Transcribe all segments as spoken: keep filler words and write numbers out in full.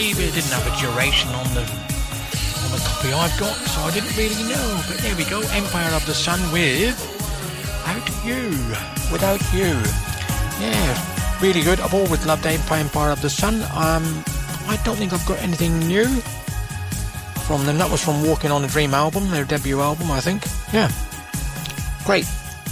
It didn't have a duration on the on the copy I've got, so I didn't really know. But there we go, Empire of the Sun with Without You. Without You. Yeah, really good. I've always loved Empire of the Sun. Um, I don't think I've got anything new from them. That was from Walking on a Dream album, their debut album, I think. Yeah, great.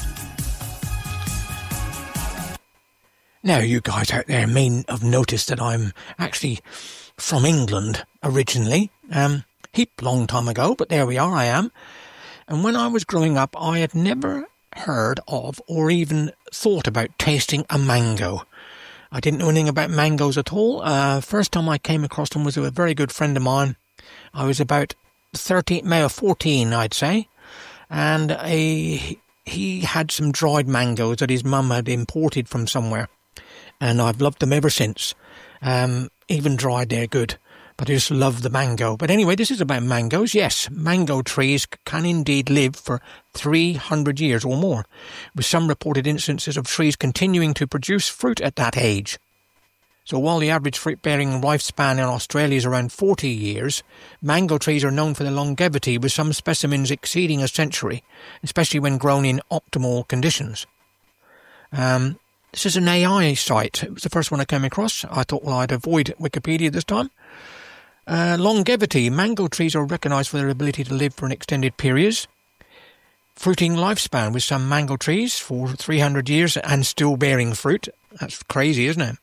Now, you guys out there may have noticed that I'm actually from England originally, um, heap long time ago, but there we are, I am. And when I was growing up, I had never heard of or even thought about tasting a mango. I didn't know anything about mangoes at all. Uh, first time I came across them was with a very good friend of mine. I was about thirteen, maybe fourteen, I'd say, and a, he had some dried mangoes that his mum had imported from somewhere, and I've loved them ever since. Um, even dried, they're good, but I just love the mango. But anyway, this is about mangoes. Yes, mango trees can indeed live for three hundred years or more, with some reported instances of trees continuing to produce fruit at that age. So while the average fruit-bearing lifespan in Australia is around forty years, mango trees are known for their longevity, with some specimens exceeding a century, especially when grown in optimal conditions. Um... This is an A I site. It was the first one I came across. I thought, well, I'd avoid Wikipedia this time. Uh, longevity. Mango trees are recognised for their ability to live for an extended periods. Fruiting lifespan, with some mango trees for three hundred years and still bearing fruit. That's crazy, isn't it?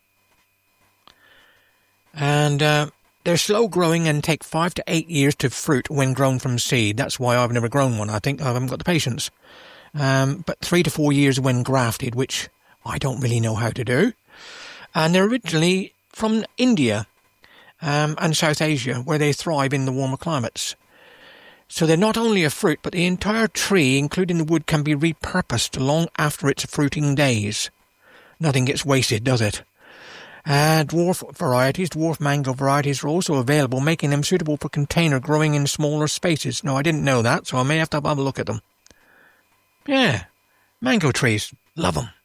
And uh, they're slow growing and take five to eight years to fruit when grown from seed. That's why I've never grown one. I think I haven't got the patience. Um, but three to four years when grafted, which I don't really know how to do. And they're originally from India um, and South Asia, where they thrive in the warmer climates. So they're not only a fruit, but the entire tree, including the wood, can be repurposed long after its fruiting days. Nothing gets wasted, does it? Uh, dwarf varieties, dwarf mango varieties are also available, making them suitable for container growing in smaller spaces. No, I didn't know that, so I may have to have a look at them. Yeah, mango trees, love them.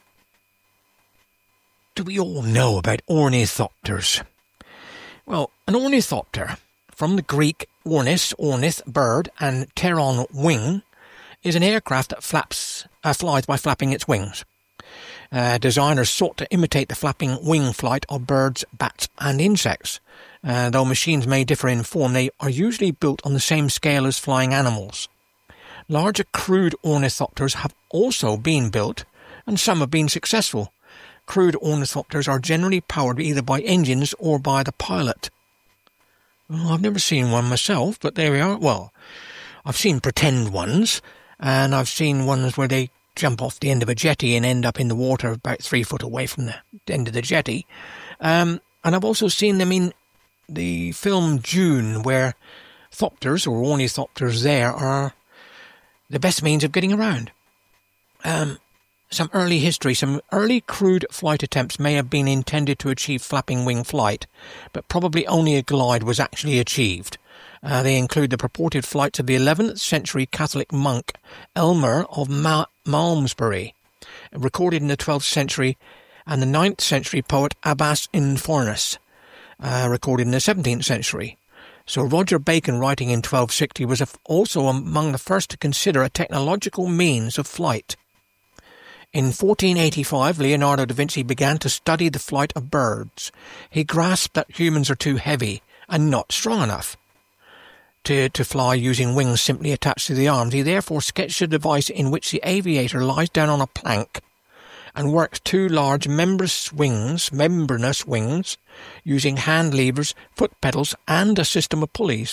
Do we all know about ornithopters? Well, an ornithopter, from the Greek ornis, ornith, bird, and pteron, wing, is an aircraft that flaps, uh, flies by flapping its wings. Uh, designers sought to imitate the flapping wing flight of birds, bats, and insects. Uh, though machines may differ in form, they are usually built on the same scale as flying animals. Larger crude ornithopters have also been built, and some have been successful. Crude ornithopters are generally powered either by engines or by the pilot. Well, I've never seen one myself, but there we are. Well, I've seen pretend ones, and I've seen ones where they jump off the end of a jetty and end up in the water about three foot away from the end of the jetty. Um, and I've also seen them in the film Dune, where thopters, or ornithopters there, are the best means of getting around. Um... Some early history, some early crude flight attempts may have been intended to achieve flapping wing flight, but probably only a glide was actually achieved. Uh, they include the purported flights of the eleventh century Catholic monk Elmer of Ma- Malmesbury, recorded in the twelfth century, and the ninth century poet Abbas in Fornus, uh, recorded in the seventeenth century. So Roger Bacon, writing in twelve sixty, was also among the first to consider a technological means of flight. In fourteen eighty-five, Leonardo da Vinci began to study the flight of birds. He grasped that humans are too heavy and not strong enough to, to fly using wings simply attached to the arms. He therefore sketched a device in which the aviator lies down on a plank and works two large membranous wings, membranous wings using hand levers, foot pedals, and a system of pulleys.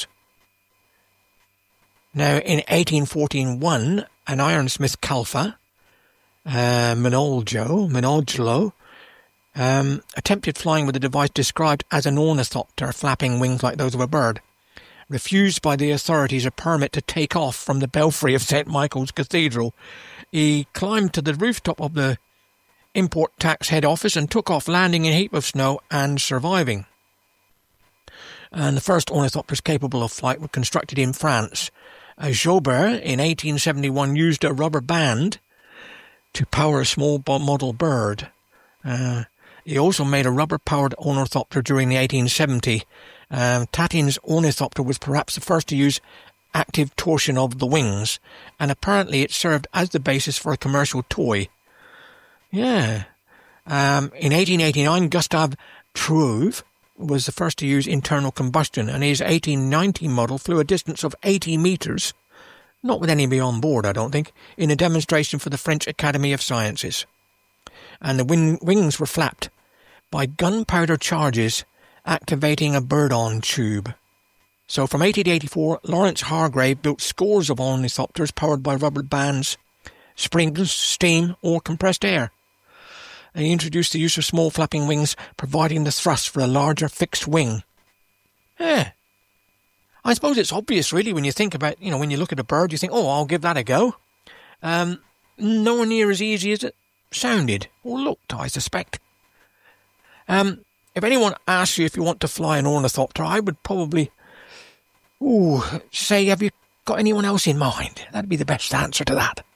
Now, in eighteen forty-one, an ironsmith Calfa, Uh, Minoljo, Minolgelo, um, attempted flying with a device described as an ornithopter, flapping wings like those of a bird. Refused by the authorities a permit to take off from the belfry of Saint Michael's Cathedral, he climbed to the rooftop of the import tax head office and took off, landing in a heap of snow and surviving. And the first ornithopters capable of flight were constructed in France. Uh, Joubert, in eighteen seventy-one, used a rubber band to power a small model bird. Uh, He also made a rubber-powered ornithopter during the eighteen seventies. Um, Tattin's ornithopter was perhaps the first to use active torsion of the wings, and apparently it served as the basis for a commercial toy. Yeah. Um, in eighteen eighty-nine, Gustave Trouve was the first to use internal combustion, and his eighteen ninety model flew a distance of eighty metres, not with anybody on board, I don't think, in a demonstration for the French Academy of Sciences. And the wing- wings were flapped by gunpowder charges activating a bird-on tube. So from eighteen eighty-four, Lawrence Hargrave built scores of ornithopters powered by rubber bands, springs, steam, or compressed air. And he introduced the use of small flapping wings, providing the thrust for a larger fixed wing. Yeah. I suppose it's obvious, really, when you think about, you know, when you look at a bird, you think, oh, I'll give that a go. Um, nowhere near as easy as it sounded, or looked, I suspect. Um, if anyone asks you if you want to fly an ornithopter, I would probably, ooh, say, have you got anyone else in mind? That'd be the best answer to that.